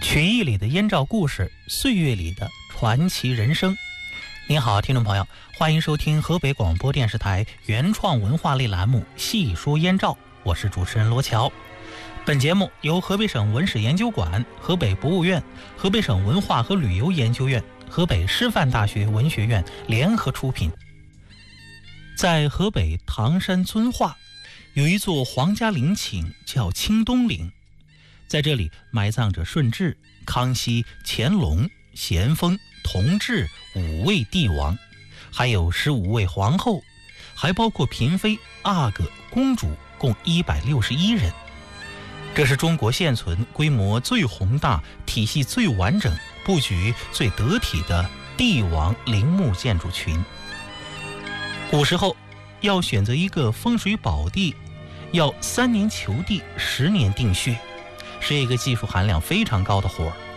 曲艺里的燕赵故事，岁月里的传奇人生。您好，听众朋友，欢迎收听河北广播电视台原创文化类栏目《细说燕赵》，我是主持人罗乔。本节目由河北省文史研究馆、河北博物院、河北省文化和旅游研究院、河北师范大学文学院联合出品。在河北唐山遵化有一座皇家陵寝叫清东陵，在这里埋葬着顺治、康熙、乾隆、咸丰、同治5位帝王，还有15位皇后，还包括嫔妃、阿哥、公主，共161人。这是中国现存规模最宏大、体系最完整、布局最得体的帝王陵墓建筑群。古时候要选择一个风水宝地，要3年求地，10年定穴，是一个技术含量非常高的活儿。